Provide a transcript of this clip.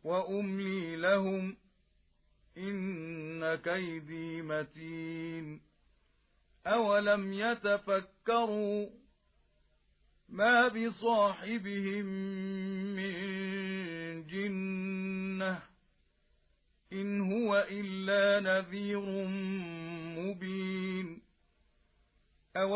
وأملي لهم إن كيدي متين أولم يتفكروا ما بصاحبهم من جنة إن هو إلا نذير مبين